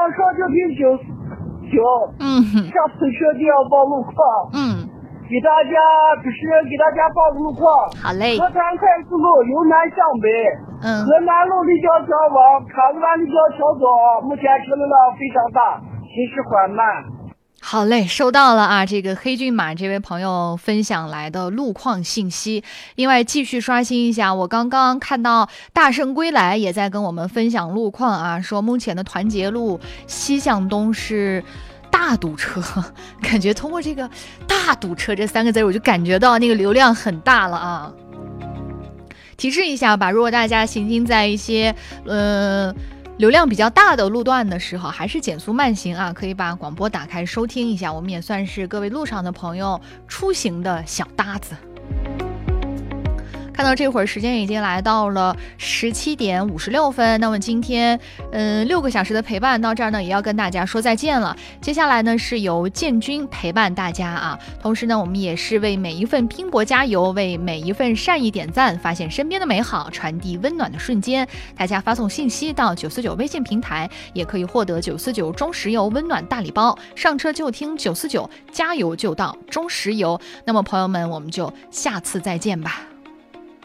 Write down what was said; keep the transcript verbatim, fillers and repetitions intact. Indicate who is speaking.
Speaker 1: 上就听九九，
Speaker 2: 嗯，
Speaker 1: 上次车就要报路况，
Speaker 2: 嗯，
Speaker 1: 给大家主持人给大家报路况。
Speaker 2: 好嘞。
Speaker 1: 河南快速路由南向北，
Speaker 2: 嗯，
Speaker 1: 河南路立交桥往卡子湾立交桥走，目前车流量非常大，行驶缓慢。
Speaker 2: 好嘞，收到了啊！这个黑骏马这位朋友分享来的路况信息。另外继续刷新一下，我刚刚看到大圣归来也在跟我们分享路况啊，说目前的团结路西向东是大堵车，感觉通过这个大堵车这三个字，我就感觉到那个流量很大了啊。提示一下吧，如果大家行经在一些呃流量比较大的路段的时候，还是减速慢行啊，可以把广播打开收听一下，我们也算是各位路上的朋友出行的小搭子。看到这会儿时间已经来到了十七点五十六分，那么今天嗯六个小时的陪伴到这儿呢，也要跟大家说再见了。接下来呢是由建军陪伴大家啊，同时呢我们也是为每一份拼搏加油，为每一份善意点赞，发现身边的美好，传递温暖的瞬间。大家发送信息到九四九微信平台，也可以获得九四九中石油温暖大礼包，上车就听九四九，加油就到中石油。那么朋友们，我们就下次再见吧。